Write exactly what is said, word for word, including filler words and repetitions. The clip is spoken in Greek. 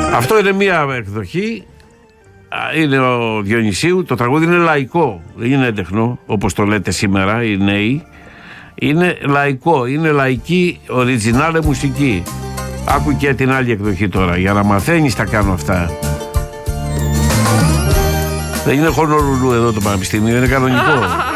Αυτό είναι μία εκδοχή. Είναι ο Διονυσίου. Το τραγούδι είναι λαϊκό. Δεν είναι έντεχνο, όπως το λέτε σήμερα οι νέοι. Είναι λαϊκό. Είναι λαϊκή, original μουσική. Άκου και την άλλη εκδοχή τώρα. Για να μαθαίνεις τα κάνω αυτά. Δεν είναι χονορουλού εδώ το πανεπιστήμιο. Είναι κανονικό.